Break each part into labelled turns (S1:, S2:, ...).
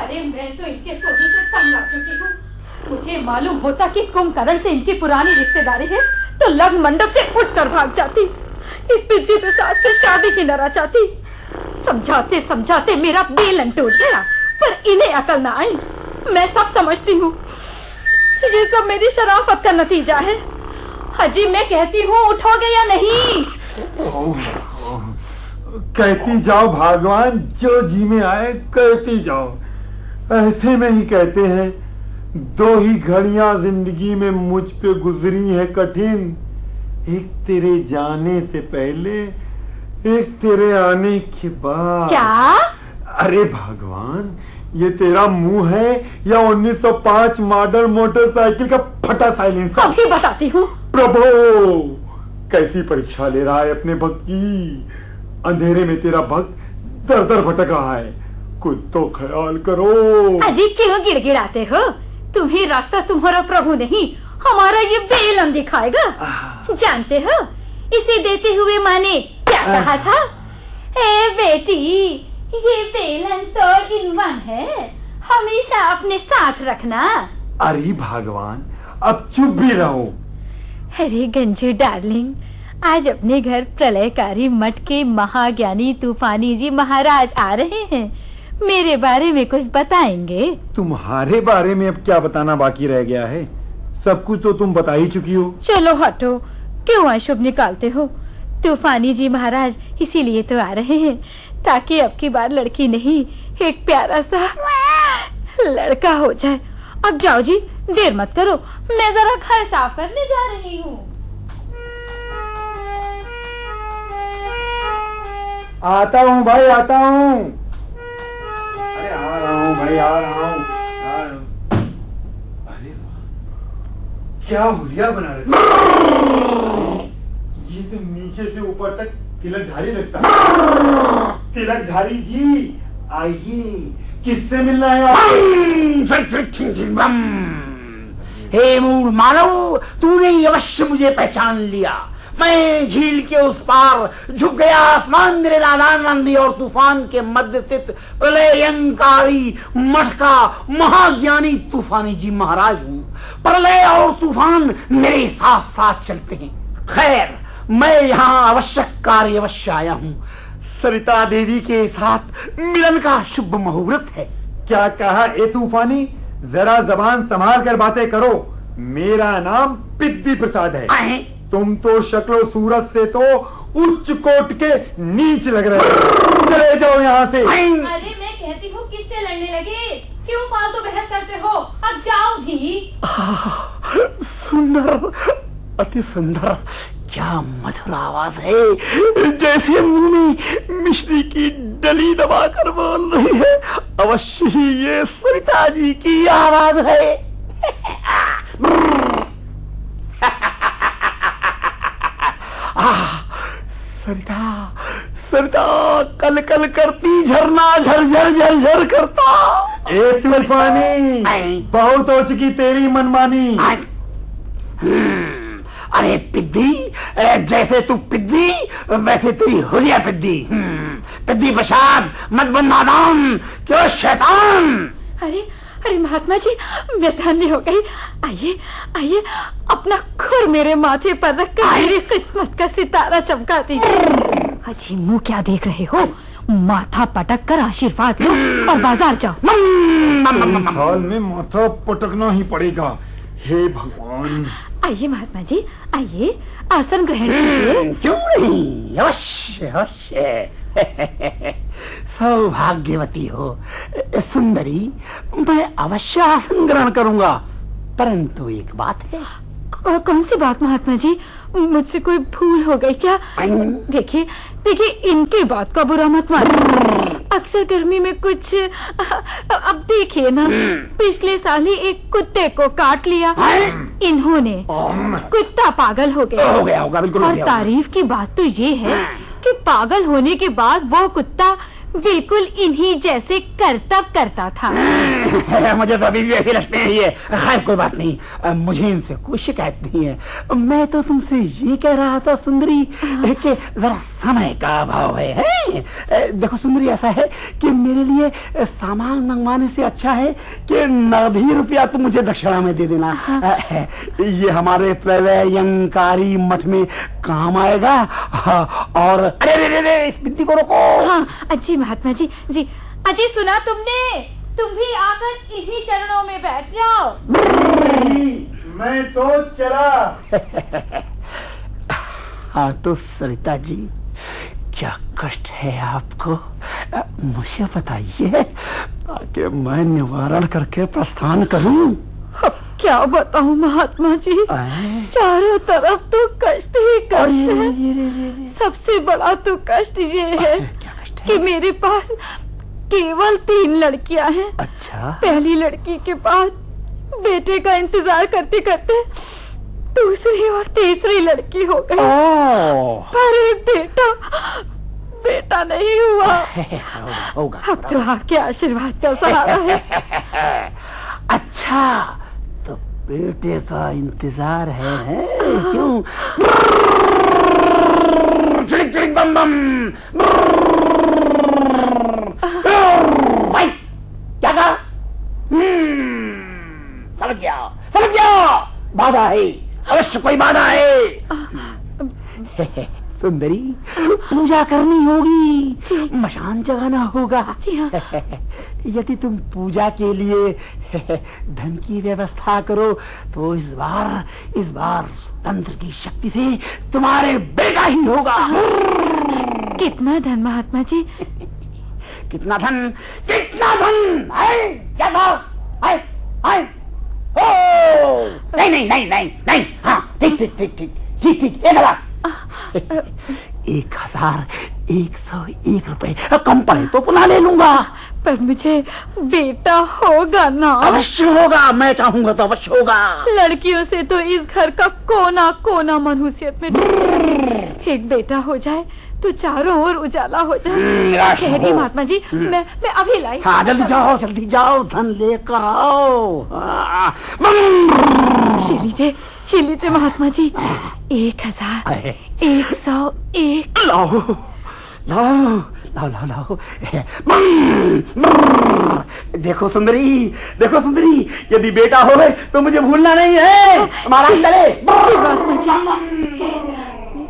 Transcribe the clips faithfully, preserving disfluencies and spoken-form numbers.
S1: अरे मैं तो इनके सोने से तंग आ चुकी हूँ। मुझे मालूम होता कि कुंभकर्ण से इनकी पुरानी रिश्तेदारी है तो लग्न मंडप से उठकर भाग जाती, इस पिद्दी प्रसाद से शादी की न रचाती। समझाते समझाते मेरा बेलन टूट गया, पर इन्हें अकल न आई। मैं सब समझती हूँ, ये सब मेरी शराफत का नतीजा है। हाजी मैं कहती हूँ, उठोगे या नहीं?
S2: ओह, ओह, कहती जाओ भगवान, जो जी में आए कहती जाओ। ऐसे में ही कहते हैं, दो ही घड़ियां जिंदगी में मुझ पे गुजरी है कठिन, एक तेरे जाने से पहले, एक तेरे आने के बाद।
S1: क्या?
S2: अरे भगवान, ये तेरा मुंह है या उन्नीस सौ पाँच मॉडल मोटरसाइकिल का फटा साइलेंसर?
S1: अभी बताती हूँ।
S2: प्रभु, कैसी परीक्षा ले रहा है अपने भक्त की। अंधेरे में तेरा भक्त दर दर भटक रहा है, कुछ तो ख्याल करो।
S1: अजी क्यों गिड़गिड़ाते हो? तुम्हें रास्ता तुम्हारा प्रभु नहीं, हमारा ये बेलन दिखाएगा। जानते हो इसे देते हुए माँ ने क्या कहा था? ए बेटी, ये बेलन तो इन वन है, हमेशा अपने साथ रखना।
S2: अरे भगवान, अब चुप भी रहो।
S1: अरे गंजू डार्लिंग, आज अपने घर प्रलयकारी मठ के महाज्ञानी तूफानी जी महाराज आ रहे हैं, मेरे बारे में कुछ बताएंगे।
S2: तुम्हारे बारे में अब क्या बताना बाकी रह गया है? सब कुछ तो तुम बता ही चुकी हो।
S1: चलो हटो, क्यों अशुभ निकालते हो? तूफानी जी महाराज इसीलिए तो आ रहे हैं ताकि अब की बार लड़की नहीं, एक प्यारा सा लड़का हो जाए। अब जाओ जी, देर मत करो, मैं जरा घर साफ करने जा रही हूँ।
S2: आता हूँ भाई, आता हूँ। अरे आ रहा हूँ भाई, आ रहा हूँ। अरे क्या हुलिया बना रहे, ये तो नीचे से ऊपर तक तिलकधारी लगता है। तिलकधारी जी आइए, किससे मिलना है?
S3: हे मूढ़ मानव, तूने अवश्य मुझे पहचान लिया। मैं झील के उस पार झुक गया आसमान मेरे नादान आंधी और तूफान के मध्य स्थित प्रलयंकारी मठ का महाज्ञानी तूफानी जी महाराज हूँ। प्रलय और तूफान मेरे साथ साथ चलते हैं। खैर, मैं यहाँ आवश्यक कार्य अवश्य आया हूँ। सरिता देवी के साथ मिलन का शुभ मुहूर्त है।
S2: क्या कहा ए तूफानी? जरा जबान संभाल कर बातें करो। मेरा नाम पिद्दी प्रसाद है।
S3: आए?
S2: तुम तो शक्लो सूरत से तो उच्च कोट के नीच लग रहे हो। चले जाओ यहाँ से।
S1: अरे मैं कहती हूँ, किससे लड़ने लगे? क्यों फालतू बहस करते हो? अब जाओ भी।
S3: सुंदर, अति सुंदर, क्या मधुर आवाज है, जैसे मुंह में मिश्री की डली दबाकर बोल रही है। अवश्य ही ये सरिता जी की आवाज है। सरिता, सरिता कल कल करती, झरना झरझर झरझर करता।
S2: ए तूफानी, बहुत हो चुकी तेरी मनमानी।
S3: अरे पिद्दी, जैसे तू पिद्दी वैसे तेरी हुलिया पिद्दी। पिद्दी प्रसाद, मत बन नादान, क्यों शैतान।
S1: अरे अरे महात्मा जी, मैं धन्य हो गई। आइए आइए, अपना खुर मेरे माथे पर रखकर मेरी किस्मत का सितारा चमका दीजिए। अजी मुंह क्या देख रहे हो? माथा पटक कर आशीर्वाद लो और बाजार जाओ।
S2: हाल में माथा पटकना ही पड़ेगा। हे भगवान।
S1: आइए महात्मा जी, आइए, आसन ग्रहण कीजिए।
S3: क्यों नहीं, अवश्य अवश्य। सौभाग्यवती हो सुंदरी, मैं अवश्य आसन ग्रहण करूंगा, परंतु एक बात है।
S1: कौन सी बात महात्मा जी? मुझसे कोई भूल हो गई क्या? देखिए देखिए, इनकी बात का बुरा मत मानिए। अक्सर गर्मी में कुछ, अब देखिए ना, पिछले साल ही एक कुत्ते को काट लिया इन्होंने। कुत्ता पागल हो गया
S3: हो गया होगा, बिल्कुल।
S1: और तारीफ की बात तो ये है कि पागल होने के बाद वो कुत्ता बिल्कुल इन्हीं जैसे करतब करता था।
S3: मुझे तो अभी भी ऐसे लगते हैं ये। खैर कोई बात नहीं, मुझे इनसे कोई शिकायत नहीं है। मैं तो तुमसे ये कह रहा था सुंदरी कि जरा समय का अभाव है, है? देखो सुंदरी, ऐसा है कि मेरे लिए सामान मंगवाने से अच्छा है कि नगद ही रुपया तुम मुझे दक्षिणा में दे देना। ये हमारे प्लवयंकारी मठ में काम आएगा। और अरे रे रे रे, इस बिंदी को रोको।
S1: हाँ जी महात्मा जी। जी अजी, सुना तुमने? तुम भी आकर इन्हीं चरणों में बैठ जाओ।
S2: मैं तो चला।
S3: हाँ तो सरिता जी, क्या कष्ट है आपको? मुझे बताइए ताकि मैं निवारण करके प्रस्थान करूं।
S1: अब क्या बताऊं महात्मा जी, चारों तरफ तो कष्ट ही कष्ट है। सबसे बड़ा तो कष्ट ये है कि मेरे पास केवल तीन लड़कियां हैं।
S3: अच्छा।
S1: पहली लड़की के बाद बेटे का इंतजार करते करते दूसरी और तीसरी लड़की हो गई, पर एक बेटा बेटा नहीं हुआ।
S3: होगा।
S1: अब तो आपके आशीर्वाद का सहारा है।
S3: अच्छा, तो बेटे का इंतजार है, है? क्यों? चिड़िक चिड़िक बम बम। भाई क्या कहा? समझ गया, समझ गया। बाधा है, अवश्य कोई बाधा है। सुंदरी, पूजा करनी होगी, मशान जगाना होगा।
S1: जी हाँ।
S3: यदि तुम पूजा के लिए धन की व्यवस्था करो तो इस बार इस बार तंत्र की शक्ति से तुम्हारे बेटा ही होगा।
S1: कितना धन महात्मा जी?
S3: कितना धन? कितना धन है? क्या था? है, है? ओ, नहीं नहीं नहीं नहीं नहीं। हाँ ठीक ठीक ठीक ठीक ठीक ठीक एक हजार एक हजार एक सौ एक रुपए कम पड़े तो पुनः ले लूंगा।
S1: पर मुझे बेटा होगा ना?
S3: अवश्य होगा, मैं चाहूंगा तो अवश्य होगा।
S1: लड़कियों से तो इस घर का कोना कोना मनुष्यत में एक बेटा हो जाए तो चारों ओर उजाला हो जाए। ठहरिए महात्मा जी, मैं मैं अभी लाई।
S3: हाँ जल्दी जाओ, जल्दी जाओ, धन लेकर आओ।
S1: ये लीजिए, ये लीजिए महात्मा जी, एक हजार एक सौ एक।
S3: लाओ लाओ लाओ लाओ लाओ। देखो सुंदरी, देखो सुंदरी, यदि बेटा हो तो मुझे भूलना नहीं है। हमारा चले।
S1: महात्मा जी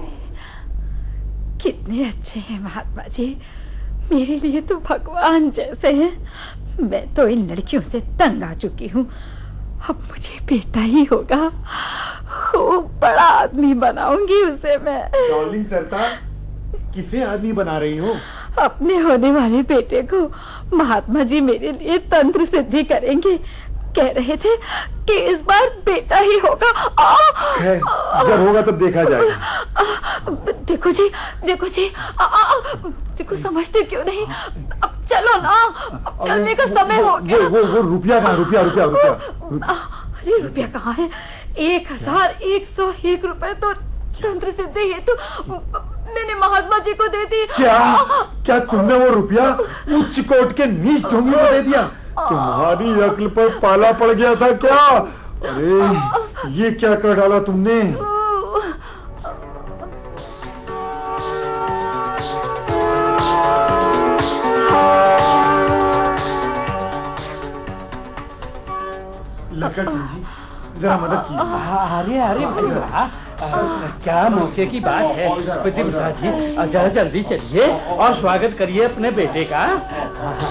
S1: कितने अच्छे हैं महात्मा जी, मेरे लिए तो भगवान जैसे हैं। मैं तो इन लड़कियों से तंग आ चुकी हूँ, अब मुझे बेटा ही होगा। खूब बड़ा आदमी बनाऊंगी उसे मैं।
S2: डॉर्लिंग सरता, किसे आदमी बना रही हो?
S1: अपने होने वाले बेटे को महात्मा जी मेरे लिए तंत्र सिद्धि करेंगे। कह रहे थे कि इस बार बेटा ही होगा।
S2: है, जब होगा तब देखा जाएगा।
S1: देखो जी, देखो जी, आ, आ, देखो समझते क्यों नहीं? अब चलो ना, अब चलने का समय हो गया।
S2: वो वो वो रुपया कहाँ? रुपया रुपया रुपया।
S1: अरे रुपया कहाँ है? एक हजार एक सौ एक रुपए तो तंत्र सिद्धि हेतु मैंने महात्मा जी को दे दी।
S2: क्या क्या तुमने वो रुपया उच्च कोट के नीच ढोंगी को दे दिया? तुम्हारी अक्ल पर पाला पड़ गया था क्या? अरे ये क्या कर डाला तुमने? लक्ष्मण सिंह जी, जरा मदद कीजिए।
S3: अरे अरे भाई, क्या मौके की बात है। पति प्रसाद जी, जरा जल्दी चलिए और स्वागत करिए अपने बेटे का।